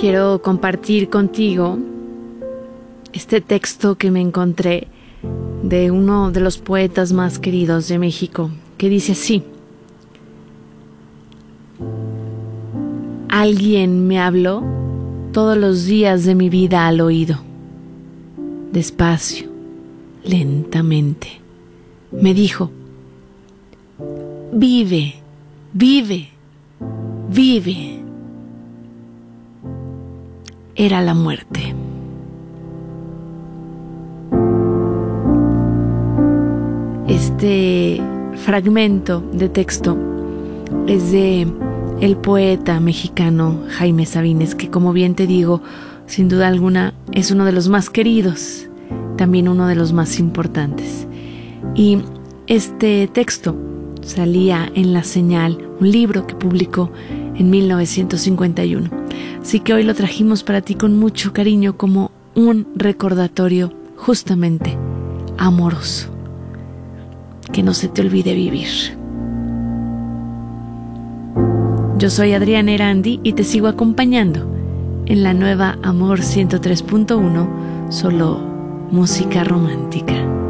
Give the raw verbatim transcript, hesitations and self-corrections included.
quiero compartir contigo este texto que me encontré de uno de los poetas más queridos de México, que dice así: alguien me habló todos los días de mi vida al oído, despacio, lentamente. Me dijo: vive, vive, vive. Era la muerte. Este fragmento de texto es de el poeta mexicano Jaime Sabines, que, como bien te digo, sin duda alguna es uno de los más queridos, también uno de los más importantes. Y este texto salía en La Señal, un libro que publicó en mil novecientos cincuenta y uno. Así que hoy lo trajimos para ti con mucho cariño, como un recordatorio justamente amoroso. Que no se te olvide vivir. Yo soy Adriana Erandi y te sigo acompañando en la nueva Amor ciento tres punto uno, solo música romántica.